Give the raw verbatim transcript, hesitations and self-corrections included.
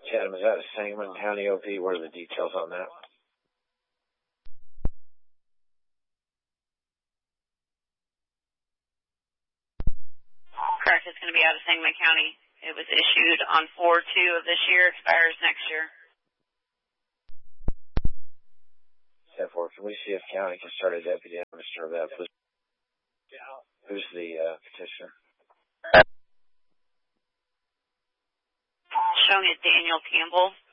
Chatham, is that a Sangamon County O P? What are the details on that? Correct. It's going to be out of Sangamon County. It was issued on four two of this year, expires next year. ten four, can we see if county can start a deputy to serve that, please? Who's the uh, petitioner? Showing it Daniel Campbell.